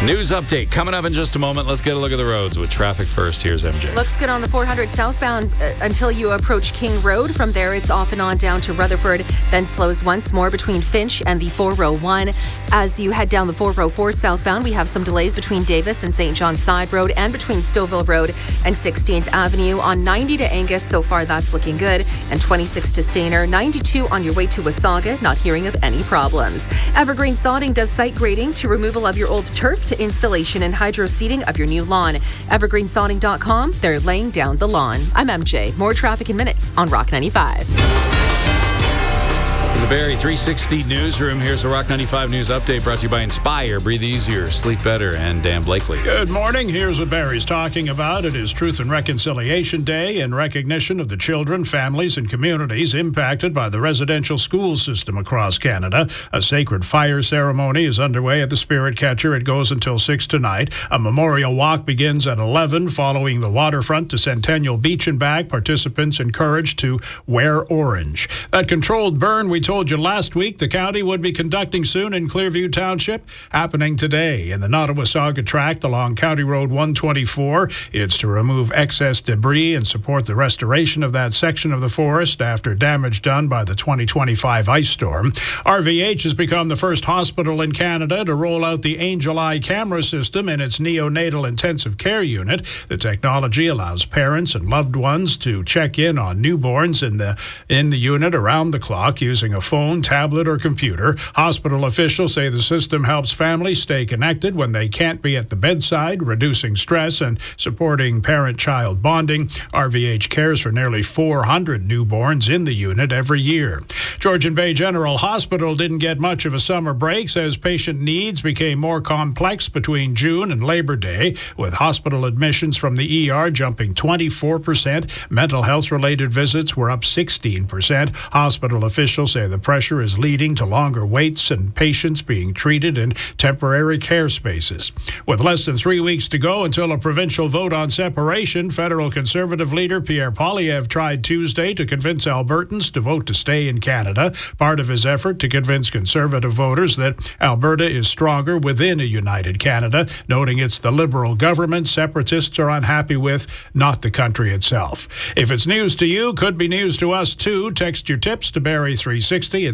News update coming up in just a moment. Let's get a look at the roads with traffic first. Here's MJ. Looks good on the 400 southbound until you approach King Road. From there, it's off and on down to Rutherford, then slows once more between Finch and the 401. As you head down the 404 southbound, we have some delays between Davis and St. John's Side Road and between Stouffville Road and 16th Avenue. On 90 to Angus, so far that's looking good, and 26 to Stainer. 92 on your way to Wasaga, not hearing of any problems. Evergreen Sodding does site grading to removal of your old turf to installation and hydro seeding of your new lawn. Evergreensodding.com, they're laying down the lawn. I'm MJ. More traffic in minutes on Rock 95. In the Barrie 360 newsroom, here's the Rock 95 news update brought to you by Inspire. Breathe easier, sleep better, and Dan Blakely. Good morning. Here's what Barrie's talking about. It is Truth and Reconciliation Day in recognition of the children, families, and communities impacted by the residential school system across Canada. A sacred fire ceremony is underway at the Spirit Catcher. It goes until 6 tonight. A memorial walk begins at 11 following the waterfront to Centennial Beach and back. Participants encouraged to wear orange. That controlled burn we told you last week the county would be conducting soon in Clearview Township, happening today in the Nottawasaga tract along County Road 124. It's to remove excess debris and support the restoration of that section of the forest after damage done by the 2025 ice storm. RVH has become the first hospital in Canada to roll out the Angel Eye camera system in its neonatal intensive care unit. The technology allows parents and loved ones to check in on newborns in the unit around the clock using a phone, tablet, or computer. Hospital officials say the system helps families stay connected when they can't be at the bedside, reducing stress and supporting parent-child bonding. RVH cares for nearly 400 newborns in the unit every year. Georgian Bay General Hospital didn't get much of a summer break, says patient needs became more complex between June and Labor Day, with hospital admissions from the ER jumping 24%. Mental health-related visits were up 16%. Hospital officials say the pressure is leading to longer waits and patients being treated in temporary care spaces. With less than 3 weeks to go until a provincial vote on separation, federal Conservative leader Pierre Poilievre tried Tuesday to convince Albertans to vote to stay in Canada, part of his effort to convince Conservative voters that Alberta is stronger within a united Canada, noting it's the Liberal government Separatists are unhappy with, not the country itself. If it's news to you, could be news to us too. Text your tips to Barrie 360 at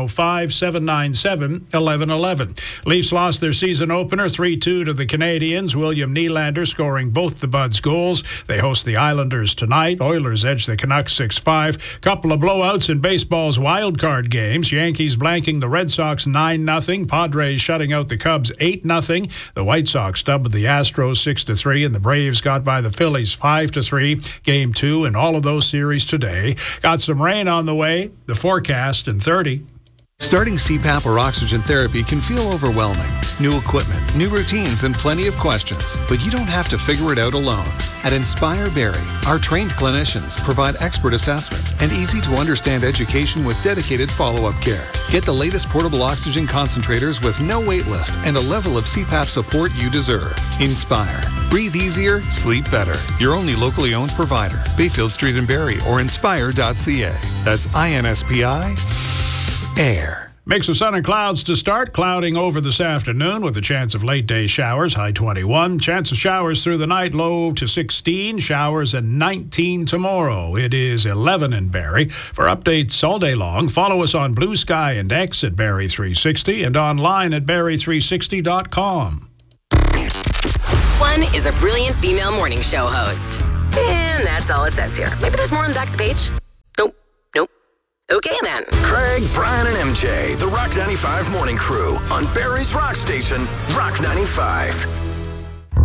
705-797-1111. Leafs lost their season opener 3-2 to the Canadiens. William Nylander scoring both the Buds goals. They host the Islanders tonight. Oilers edge the Canucks 6-5. Couple of blowouts in baseball's wildcard games. Yankees blanking the Red Sox 9-0. Padres shutting out the Cubs 8-0. The White Sox dubbed the Astros 6-3, and the Braves got by the Phillies 5-3. Game 2 in all of those series today. Got some rain on the way. The forecast in 30. Starting CPAP or oxygen therapy can feel overwhelming. New equipment, new routines, and plenty of questions. But you don't have to figure it out alone. At Inspire Barrie, our trained clinicians provide expert assessments and easy-to-understand education with dedicated follow-up care. Get the latest portable oxygen concentrators with no wait list and a level of CPAP support you deserve. Inspire. Breathe easier, sleep better. Your only locally owned provider. Bayfield Street in Barrie or inspire.ca. That's INSPI. Air. Mix of sun and clouds to start. Clouding over this afternoon with a chance of late day showers, high 21. Chance of showers through the night, low to 16. Showers at 19 tomorrow. It is 11 in Barrie. For updates all day long, follow us on Blue Sky and X at Barrie 360 and online at Barrie360.com. One is a brilliant female morning show host. And that's all it says here. Maybe there's more on the back of the page. Nope. Okay then. Craig, Brian, and MJ, the Rock 95 Morning Crew on Barrie's Rock Station, Rock 95.